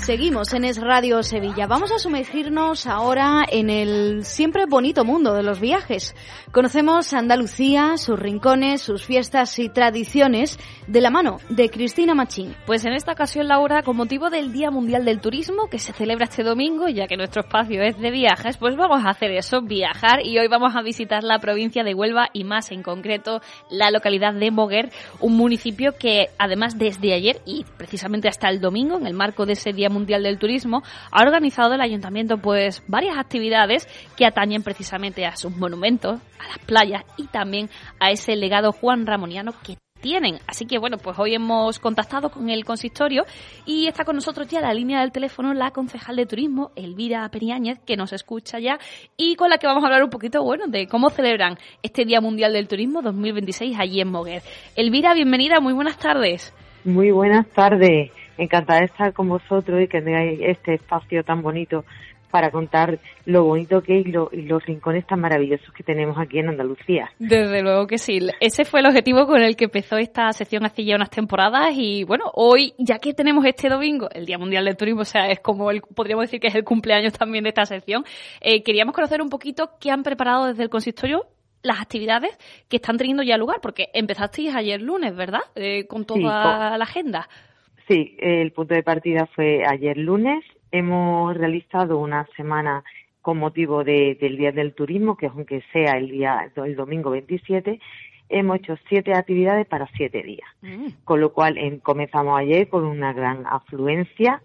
Seguimos en Es Radio Sevilla. Vamos a sumergirnos ahora en el siempre bonito mundo de los viajes. Conocemos Andalucía, sus rincones, sus fiestas y tradiciones de la mano de Cristina Machín. Pues en esta ocasión, Laura, con motivo del Día Mundial del Turismo, que se celebra este domingo, ya que nuestro espacio es de viajes, pues vamos a hacer eso, viajar, y hoy vamos a visitar la provincia de Huelva y más en concreto la localidad de Moguer, un municipio que además desde ayer y precisamente hasta el domingo, en el marco de ese Día Mundial del Turismo, ha organizado el ayuntamiento pues varias actividades que atañen precisamente a sus monumentos, a las playas y también a ese legado juanramoniano que tienen. Así que bueno, pues hoy hemos contactado con el consistorio y está con nosotros ya la línea del teléfono la concejal de turismo, Elvira Periáñez, que nos escucha ya y con la que vamos a hablar un poquito, bueno, de cómo celebran este Día Mundial del Turismo 2026 allí en Moguer. Elvira, bienvenida, muy buenas tardes. Muy buenas tardes, encantada de estar con vosotros y que tengáis este espacio tan bonito para contar lo bonito que es y los rincones tan maravillosos que tenemos aquí en Andalucía. Desde luego que sí. Ese fue el objetivo con el que empezó esta sección hace ya unas temporadas y bueno, hoy, ya que tenemos este domingo, el Día Mundial del Turismo, o sea, es como podríamos decir que es el cumpleaños también de esta sección, queríamos conocer un poquito qué han preparado desde el consistorio, las actividades que están teniendo ya lugar, porque empezasteis ayer lunes, ¿verdad? Con toda la agenda. Sí, el punto de partida fue ayer lunes. Hemos realizado una semana con motivo del Día del Turismo, que aunque sea el domingo 27, hemos hecho 7 actividades para 7 días. Con lo cual comenzamos ayer con una gran afluencia.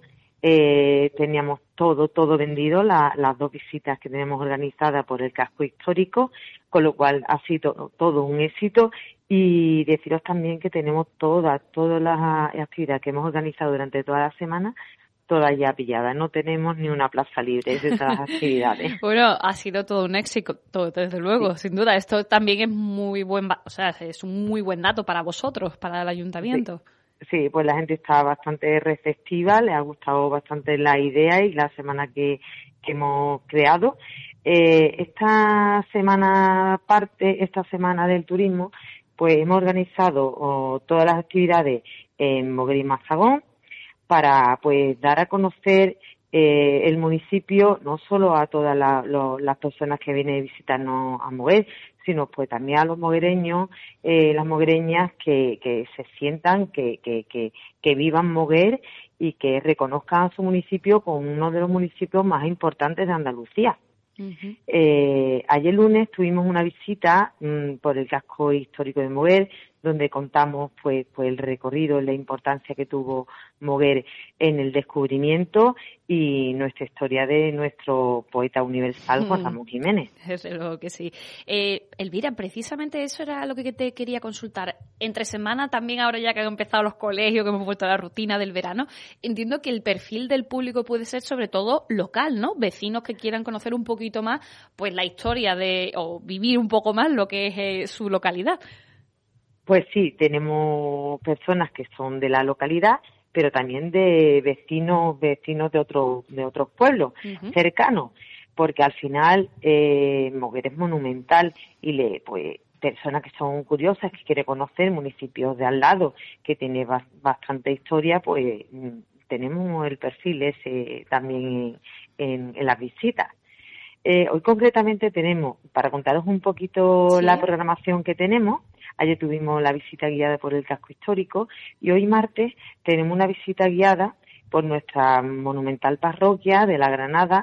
Teníamos todo vendido, las 2 visitas que tenemos organizadas por el casco histórico, con lo cual ha sido todo un éxito. Y deciros también que tenemos todas las actividades que hemos organizado durante toda la semana, todas ya pilladas. No tenemos ni una plaza libre de esas actividades. Bueno, ha sido todo un éxito, desde luego, sin duda. Esto también es es un muy buen dato para vosotros, para el ayuntamiento. Sí, pues la gente está bastante receptiva, le ha gustado bastante la idea y la semana que hemos creado. Esta semana del turismo, pues hemos organizado todas las actividades en Moguer y Mazagón para pues dar a conocer el municipio no solo a todas las personas que vienen a visitarnos a Moguer, sino pues también a los moguereños, las moguereñas que se sientan, que vivan Moguer y que reconozcan a su municipio como uno de los municipios más importantes de Andalucía. Uh-huh. Ayer lunes tuvimos una visita por el casco histórico de Moguer, donde contamos pues el recorrido, la importancia que tuvo Moguer en el descubrimiento y nuestra historia de nuestro poeta universal Juan Ramón Jiménez. Desde luego que sí. Elvira, precisamente eso era lo que te quería consultar. Entre semana también, ahora ya que han empezado los colegios, que hemos vuelto a la rutina del verano, entiendo que el perfil del público puede ser sobre todo local, ¿no? Vecinos que quieran conocer un poquito más pues la historia o vivir un poco más lo que es su localidad. Pues sí, tenemos personas que son de la localidad, pero también de vecinos de otros pueblos cercanos, porque al final Moguer es monumental y personas que son curiosas, que quieren conocer municipios de al lado, que tiene bastante historia, pues tenemos el perfil ese también en las visitas. Hoy concretamente tenemos, para contaros un poquito la programación que tenemos, ayer tuvimos la visita guiada por el casco histórico y hoy martes tenemos una visita guiada por nuestra monumental parroquia de la Granada,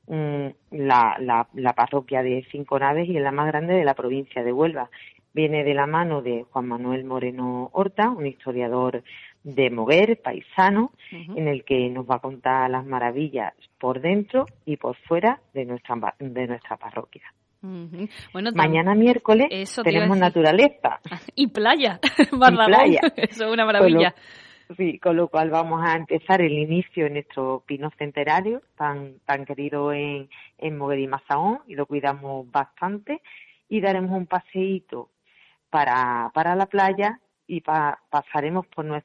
la parroquia de 5 naves y es la más grande de la provincia de Huelva. Viene de la mano de Juan Manuel Moreno Horta, un historiador de Moguer, paisano, en el que nos va a contar las maravillas por dentro y por fuera de nuestra parroquia. Uh-huh. Bueno, mañana miércoles tenemos naturaleza. Y playa, playa. Eso es una maravilla. Con lo cual vamos a empezar el inicio de nuestro pino centenario, tan querido en Moguer y Mazagón, y lo cuidamos bastante, y daremos un paseíto para la playa y pasaremos por